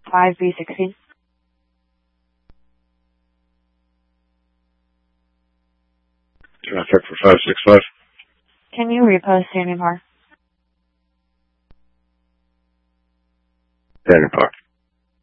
5B16. Traffic for 565. Can you repost standing par? Standing par.